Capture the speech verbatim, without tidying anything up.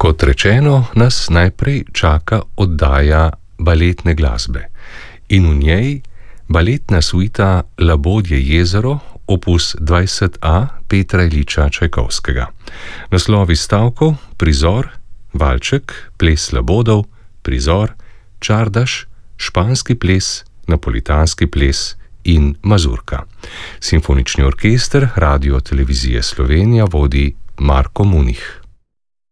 Kot rečeno, nas najprej čaka oddaja baletne glasbe in v njej baletna suita Labodje jezero, opus dvajset A Petra Iljiča Čajkovskega. Naslovi stavkov: prizor, valček, ples labodov, prizor, čardaš, španski ples, napolitanski ples in mazurka. Simfonični orkester Radio Televizije Slovenija vodi Marko Munih.